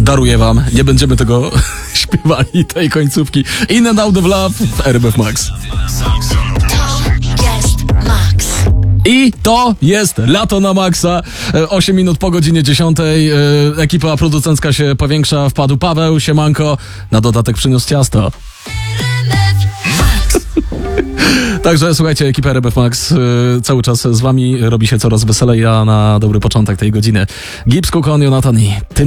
daruję wam, nie będziemy tego śpiewali, tej końcówki. In and Out of Love w RMF Max. I to jest lato na maksa. 8 minut po godzinie 10. Ekipa producencka się powiększa. Wpadł Paweł, siemanko. Na dodatek przyniósł ciasto. Także słuchajcie, ekipa RMF Max cały czas z wami robi się coraz weselej, a na dobry początek tej godziny Gibbs, Kukon, Jonathan i tym